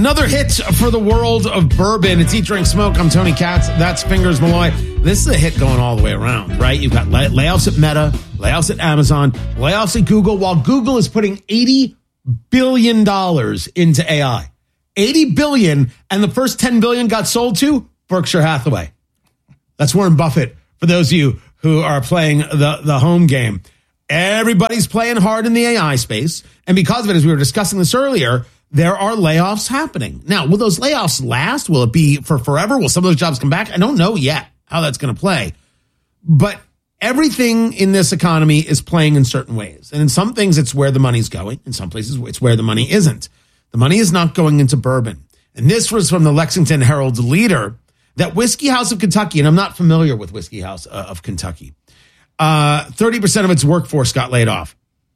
Another hit for the world of bourbon. It's Eat, Drink, Smoke. I'm Tony Katz. That's Fingers Malloy. This is a hit going all the way around, right? You've got layoffs at Meta, layoffs at Amazon, layoffs at Google, while Google is putting $80 billion into AI. $80 billion, and the first $10 billion got sold to Berkshire Hathaway. That's Warren Buffett, for those of you who are playing the home game. Everybody's playing hard in the AI space, and because of it, as we were discussing this earlier, there are layoffs happening. Now, will those layoffs last? Will it be for forever? Will some of those jobs come back? I don't know yet how that's going to play. But everything in this economy is playing in certain ways. And in some things, it's where the money's going. In some places, it's where the money isn't. The money is not going into bourbon. And this was from the Lexington Herald Leader, that Whiskey House of Kentucky, and I'm not familiar with Whiskey House of Kentucky, 30% of its workforce got laid off.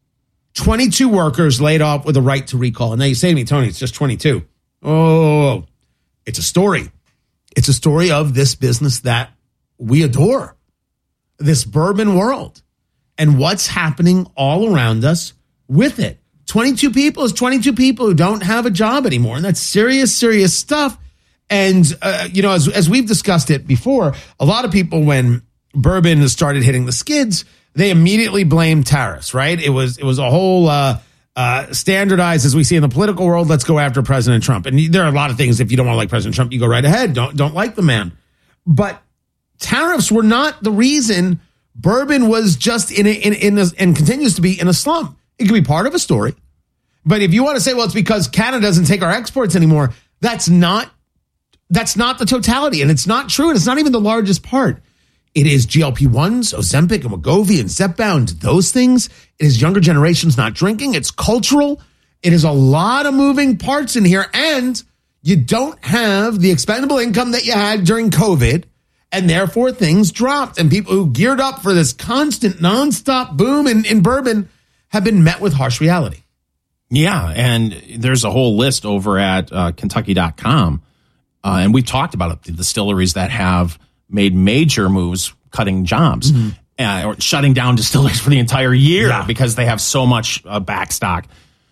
22 workers laid off with a right to recall. And now you say to me, Tony, it's just 22. Oh, it's a story. It's a story of this business that we adore, this bourbon world, and what's happening all around us with it. 22 people is 22 people who don't have a job anymore. And that's serious, serious stuff. And, as we've discussed it before, a lot of people, when bourbon started hitting the skids, they immediately blamed tariffs, right? It was a whole standardized, as we see in the political world, let's go after President Trump. And there are a lot of things, if you don't want to like President Trump, you go right ahead. Don't like the man. But tariffs were not the reason bourbon was just and continues to be in a slump. It could be part of a story. But if you want to say, well, it's because Canada doesn't take our exports anymore, that's not the totality. And it's not true. And it's not even the largest part. It is GLP-1s, Ozempic, and Wegovy, and Zepbound, those things. It is younger generations not drinking. It's cultural. It is a lot of moving parts in here. And you don't have the expendable income that you had during COVID. And therefore, things dropped. And people who geared up for this constant, nonstop boom in bourbon have been met with harsh reality. Yeah, and there's a whole list over at Kentucky.com. And we talked about it, the distilleries that have made major moves cutting jobs or shutting down distilleries for the entire year because they have so much backstock.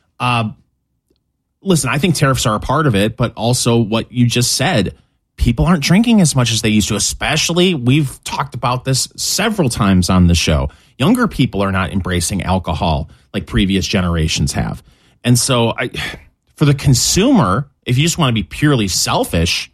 Listen, I think tariffs are a part of it, but also what you just said, people aren't drinking as much as they used to, especially, we've talked about this several times on the show. Younger people are not embracing alcohol like previous generations have. And so for the consumer, if you just want to be purely selfish,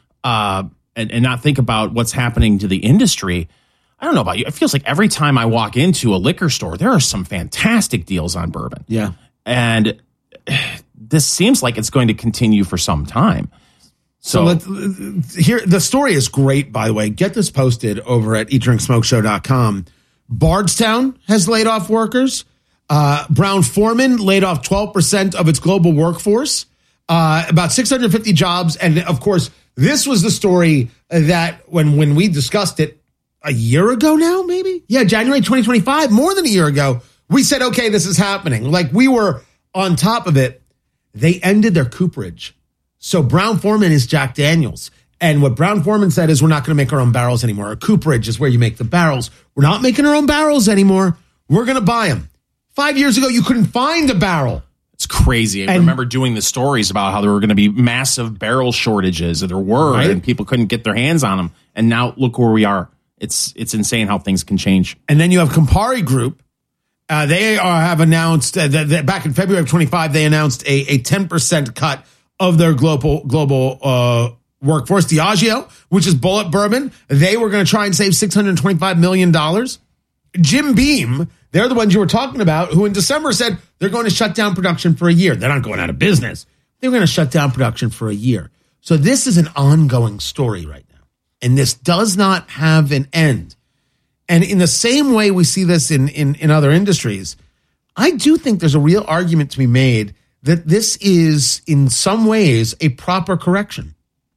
and not think about what's happening to the industry, I don't know about you. It feels like every time I walk into a liquor store, there are some fantastic deals on bourbon. Yeah. And this seems like it's going to continue for some time. So here, the story is great, by the way. Get this posted over at eatdrinksmokeshow.com. Bardstown has laid off workers. Brown-Forman laid off 12% of its global workforce. About 650 jobs. And of course, this was the story that when we discussed it a year ago now, maybe? Yeah, January 2025, more than a year ago, we said, okay, this is happening. Like, we were on top of it. They ended their cooperage. So Brown-Forman is Jack Daniels. And what Brown-Forman said is, we're not going to make our own barrels anymore. Our cooperage is where you make the barrels. We're not making our own barrels anymore. We're going to buy them. 5 years ago, you couldn't find a barrel. It's crazy. I remember doing the stories about how there were going to be massive barrel shortages, and there were, right? And people couldn't get their hands on them. And now look where we are. It's insane how things can change. And then you have Campari Group. They have announced that back in February of 25, they announced a 10% cut of their global workforce. Diageo, which is Bulleit Bourbon, they were going to try and save $625 million. Jim Beam, they're the ones you were talking about, who in December said they're going to shut down production for a year. They're not going out of business. They're going to shut down production for a year. So this is an ongoing story right now. And this does not have an end. And in the same way we see this in other industries, I do think there's a real argument to be made that this is, in some ways, a proper correction.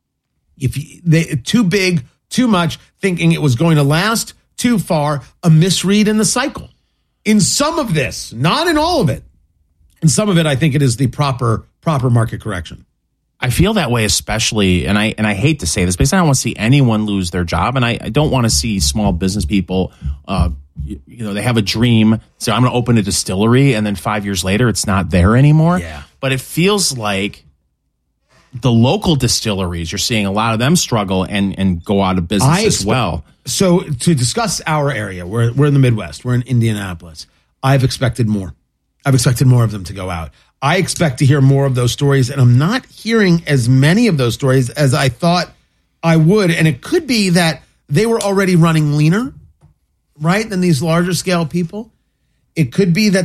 Too big, too much, thinking it was going to last, too far, a misread in the cycle. In some of this, not in all of it. In some of it, I think it is the proper market correction. I feel that way, especially, and I hate to say this, because I don't want to see anyone lose their job, and I don't want to see small business people, they have a dream, so I'm going to open a distillery, and then 5 years later, it's not there anymore. Yeah. But it feels like the local distilleries, you're seeing a lot of them struggle and go out of business as well. So to discuss our area, we're in the Midwest. We're in Indianapolis. I've expected more. I've expected more of them to go out. I expect to hear more of those stories, and I'm not hearing as many of those stories as I thought I would. And it could be that they were already running leaner, right, than these larger scale people. It could be that